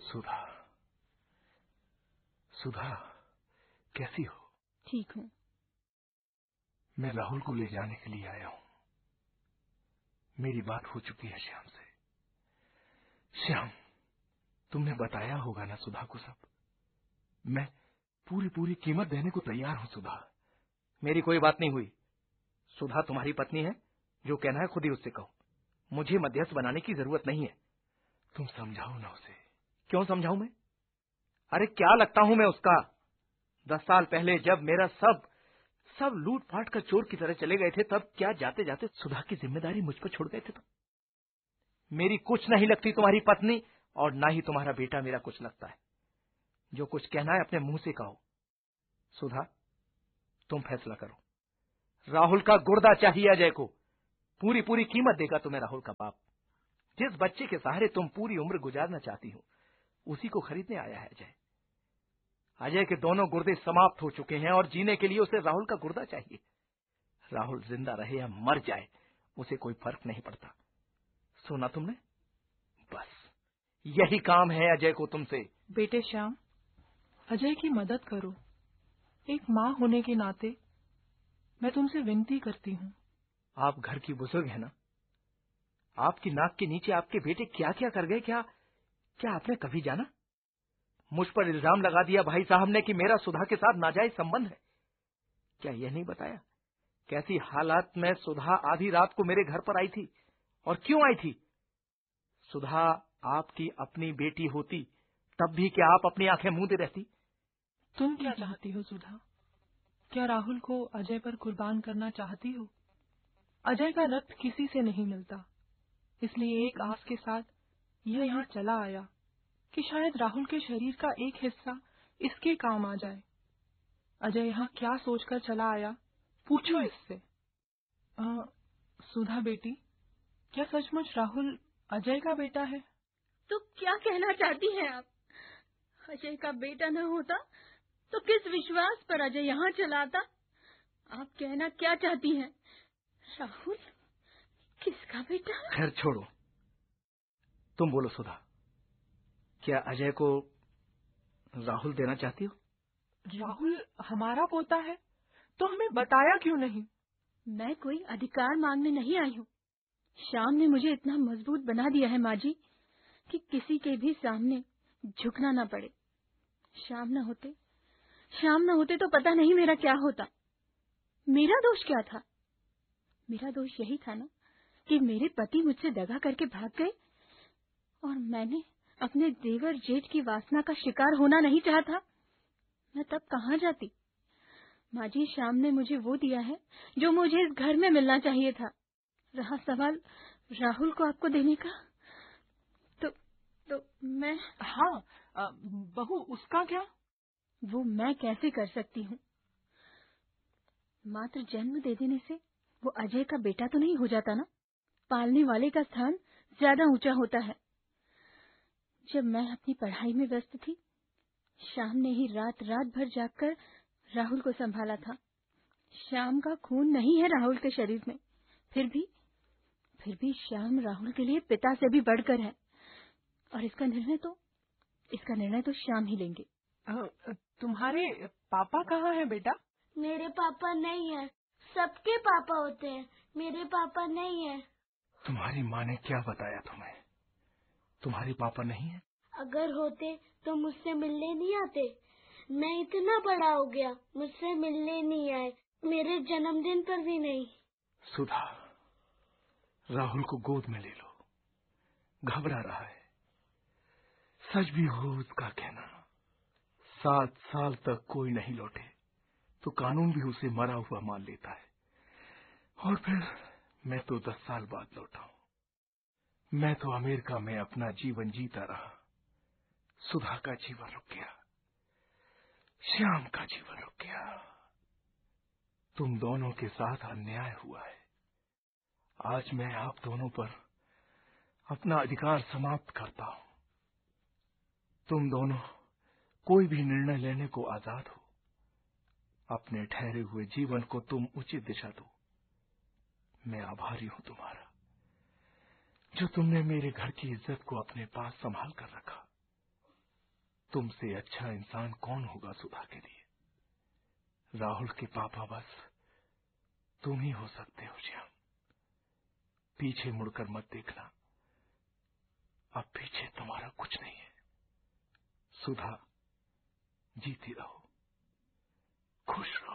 सुधा, सुधा कैसी हो? ठीक हूँ। मैं राहुल को ले जाने के लिए आया हूँ। मेरी बात हो चुकी है श्याम से। श्याम, तुमने बताया होगा ना सुधा को सब। मैं पूरी कीमत देने को तैयार हूँ सुधा। मेरी कोई बात नहीं हुई। सुधा तुम्हारी पत्नी है, जो कहना है खुद ही उससे कहो। मुझे मध्यस्थ बनाने की जरूरत नहीं है। तुम समझाओ ना उसे। क्यों समझाऊं मैं? अरे क्या लगता हूं मैं उसका? 10 साल पहले जब मेरा सब लूट फाट कर चोर की तरह चले गए थे, तब क्या जाते जाते सुधा की जिम्मेदारी मुझ पर छोड़ गए थे? तुम मेरी कुछ नहीं लगती तुम्हारी पत्नी, और ना ही तुम्हारा बेटा मेरा कुछ लगता है। जो कुछ कहना है अपने मुंह से कहो। सुधा, तुम फैसला करो। राहुल का गुर्दा चाहिए अजय को। पूरी कीमत देगा तुम्हें राहुल का बाप। जिस बच्चे के सहारे तुम पूरी उम्र गुजारना चाहती हो, उसी को खरीदने आया है अजय। अजय के दोनों गुर्दे समाप्त हो चुके हैं और जीने के लिए उसे राहुल का गुर्दा चाहिए। राहुल जिंदा रहे या मर जाए, उसे कोई फर्क नहीं पड़ता। सुना तुमने? बस यही काम है अजय को तुमसे। बेटे श्याम, अजय की मदद करो। एक माँ होने के नाते मैं तुमसे विनती करती हूँ। आप घर की बुजुर्ग है ना। आपकी नाक के नीचे आपके बेटे क्या क्या कर गए, क्या आपने कभी जाना? मुझ पर इल्जाम लगा दिया भाई साहब ने कि मेरा सुधा के साथ नाजायज संबंध है। क्या यह नहीं बताया कैसी हालात में सुधा आधी रात को मेरे घर पर आई थी, और क्यों आई थी? सुधा आपकी अपनी बेटी होती तब भी क्या आप अपनी आंखें मूंदे रहती? तुम क्या चाहती हो सुधा? क्या राहुल को अजय पर कुर्बान करना चाहती हो? अजय का रक्त किसी से नहीं मिलता, इसलिए एक आस के साथ यह यहाँ चला आया कि शायद राहुल के शरीर का एक हिस्सा इसके काम आ जाए। अजय यहाँ क्या सोचकर चला आया, पूछो इससे। सुधा बेटी, क्या सचमुच राहुल अजय का बेटा है? तो क्या कहना चाहती हैं आप? अजय का बेटा न होता तो किस विश्वास पर अजय यहाँ चला आता? आप कहना क्या चाहती हैं? राहुल किसका बेटा? खैर छोड़ो, तुम बोलो सुधा, क्या अजय को राहुल देना चाहती हो? राहुल हमारा पोता है, तो हमें बताया क्यों नहीं? मैं कोई अधिकार मांगने नहीं आई हूँ। श्याम ने मुझे इतना मजबूत बना दिया है माँ जी, कि किसी के भी सामने झुकना ना पड़े। श्याम न होते तो पता नहीं मेरा क्या होता। मेरा दोष क्या था? मेरा दोष यही था ना कि मेरे पति मुझसे दगा करके भाग गए, और मैंने अपने देवर जेठ की वासना का शिकार होना नहीं चाहता। मैं तब कहाँ जाती? माँ जी, श्याम ने मुझे वो दिया है जो मुझे इस घर में मिलना चाहिए था। रहा सवाल राहुल को आपको देने का, तो मैं... हाँ, बहू, उसका क्या? वो मैं कैसे कर सकती हूँ? मात्र जन्म दे देने से वो अजय का बेटा तो नहीं हो जाता ना। पालने वाले का स्थान ज्यादा ऊंचा होता है। जब मैं अपनी पढ़ाई में व्यस्त थी, श्याम ने ही रात भर जागकर राहुल को संभाला था। श्याम का खून नहीं है राहुल के शरीर में, फिर भी श्याम राहुल के लिए पिता से भी बढ़कर है, और इसका निर्णय तो श्याम ही लेंगे। तुम्हारे पापा कहाँ हैं बेटा? मेरे पापा नहीं है, सबके पापा होते हैं, मेरे पापा नहीं है। तुम्हारी माँ ने क्या बताया तुम्हें? तुम्हारे पापा नहीं है? अगर होते तो मुझसे मिलने नहीं आते। मैं इतना बड़ा हो गया, मुझसे मिलने नहीं आए, मेरे जन्मदिन पर भी नहीं। सुधा, राहुल को गोद में ले लो। घबरा रहा है। सच भी हो उसका कहना, 7 साल तक कोई नहीं लौटे तो कानून भी उसे मरा हुआ मान लेता है। और फिर मैं तो 10 साल बाद लौटा हूं। मैं तो अमेरिका में अपना जीवन जीता रहा। सुधा का जीवन रुक गया, श्याम का जीवन रुक गया। तुम दोनों के साथ अन्याय हुआ है। आज मैं आप दोनों पर अपना अधिकार समाप्त करता हूं। तुम दोनों कोई भी निर्णय लेने को आजाद हो। अपने ठहरे हुए जीवन को तुम उचित दिशा दो। मैं आभारी हूं तुम्हारा, जो तुमने मेरे घर की इज्जत को अपने पास संभाल कर रखा। तुमसे अच्छा इंसान कौन होगा सुधा के लिए? राहुल के पापा बस तुम ही हो सकते हो श्याम। पीछे मुड़कर मत देखना, अब पीछे तुम्हारा कुछ नहीं है। सुधा, जीती रहो, खुश रहो।